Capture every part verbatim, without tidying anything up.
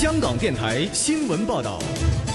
香港电台新闻报道。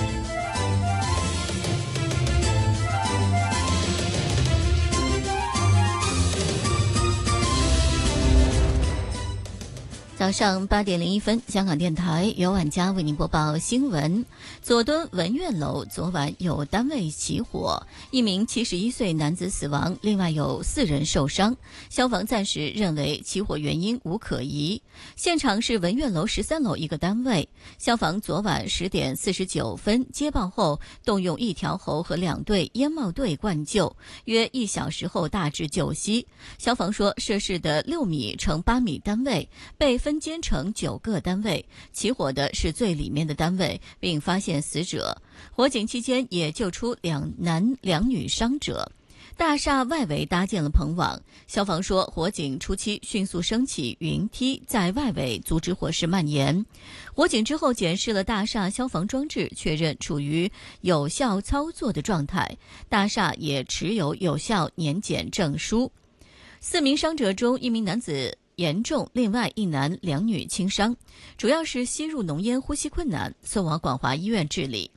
早上八点零一分，香港电台由晚佳为您播报新闻。佐敦文苑楼昨晚有单位起火，一名七十一岁男子死亡，另外有四人受伤。消防暂时认为起火原因无可疑。现场是文苑楼十三楼一个单位。消防昨晚十点四十九分接报后，动用一条喉和两队烟帽队灌救，约一小时后大致救熄。消防说，涉事的六米乘八米单位被分间成九个单位，起火的是最里面的单位，并发现死者。火警期间也救出两男两女伤者。大厦外围搭建了棚网，消防说，火警初期迅速升起云梯，在外围阻止火势蔓延。火警之后检视了大厦消防装置，确认处于有效操作的状态，大厦也持有有效年检证书。四名伤者中，一名男子严重，另外一男两女轻伤，主要是吸入浓烟，呼吸困难，送往广华医院治理。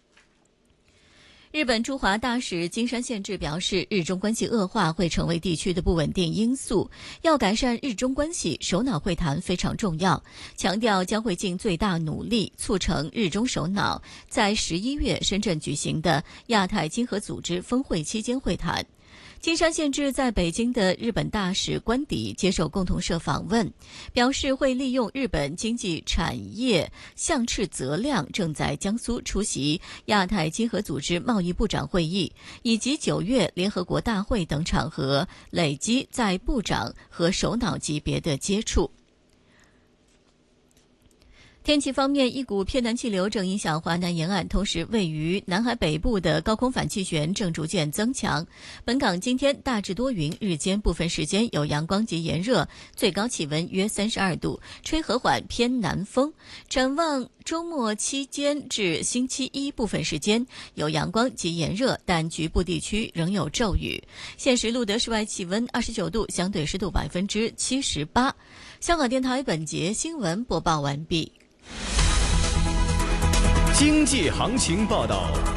日本驻华大使金山宪治表示，日中关系恶化会成为地区的不稳定因素，要改善日中关系，首脑会谈非常重要，强调将会尽最大努力促成日中首脑在十一月深圳举行的亚太经合组织峰会期间会谈。金山宪治在北京的日本大使官邸接受共同社访问，表示会利用日本经济产业相斥泽亮正在江苏出席亚太经合组织贸易部长会议，以及九月联合国大会等场合，累积在部长和首脑级别的接触。天气方面，一股偏南气流正影响华南沿岸，同时位于南海北部的高空反气旋正逐渐增强。本港今天大致多云，日间部分时间有阳光及炎热，最高气温约三十二度，吹和缓偏南风。展望周末期间至星期一，部分时间有阳光及炎热，但局部地区仍有骤雨。现时录得室外气温二十九度，相对湿度百分之七十八。香港电台本节新闻播报完毕。 经济行情报道。